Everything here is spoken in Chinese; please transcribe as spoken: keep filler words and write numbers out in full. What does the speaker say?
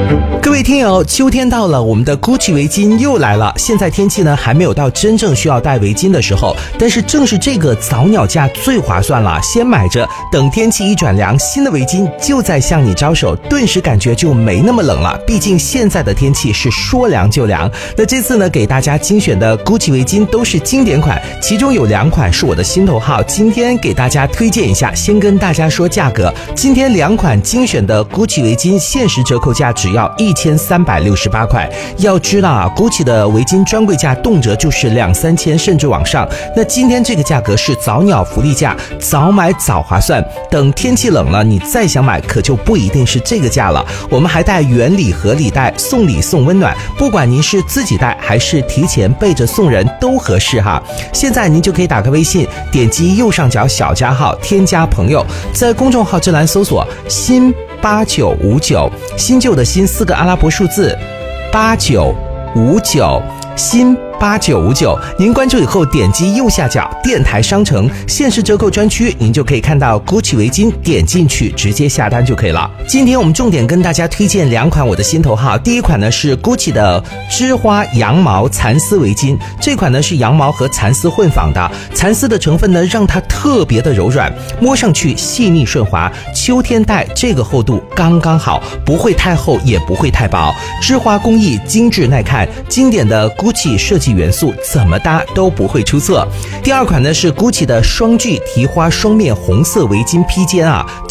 各位听友，秋天到了，我们的 Gucci 围巾又来了。现在天气呢还没有到真正需要戴围巾的时候，但是正是这个早鸟价最划算了，先买着，等天气一转凉，新的围巾就在向你招手，顿时感觉就没那么冷了。毕竟现在的天气是说凉就凉。那这次呢，给大家精选的 Gucci 围巾都是经典款，其中有两款是我的心头号，今天给大家推荐一下。先跟大家说价格，今天两款精选的 Gucci 围巾限时折扣价只要一千三百六十八块。要知道啊 ，Gucci 的围巾专柜价动辄就是两三千甚至往上。那今天这个价格是早鸟福利价，早买早划算。等天气冷了，你再想买可就不一定是这个价了。我们还带原礼盒礼袋，送礼送温暖，不管您是自己带还是提前备着送人都合适哈。现在您就可以打开微信，点击右上角小加号，添加朋友，在公众号这栏搜索新八九五九，新旧的新四个阿拉伯数字八九五九，新八九五九，您关注以后点击右下角电台商城限时折扣专区，您就可以看到 Gucci 围巾，点进去直接下单就可以了。今天我们重点跟大家推荐两款我的心头号，第一款呢是 Gucci 的织花羊毛蚕丝围巾，这款呢是羊毛和蚕丝混纺的，蚕丝的成分呢让它特别的柔软，摸上去细腻顺滑，秋天戴这个厚度刚刚好，不会太厚也不会太薄，织花工艺精致耐看，经典的 Gucci 设计元素怎么搭都不会出错。第二款呢是 Gucci 的双聚提花双面红色围巾披肩啊，